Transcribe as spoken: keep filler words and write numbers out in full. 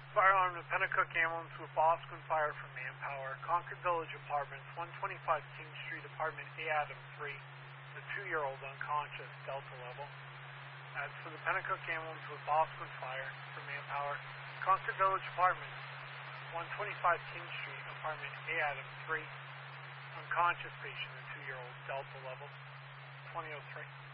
Fire alarm to Pennacook Ambulance with Bosquen Fire from Manpower. Concord Village Apartments, one twenty-five King Street, Apartment A, Adam three. The two-year-old unconscious, Delta level. That's for the Pennacook Ambulance with Bosquen Fire from Manpower. Concord Village Apartments, one twenty-five King Street, Apartment A, Adam three. Unconscious patient, the two-year-old, Delta level. twenty oh three.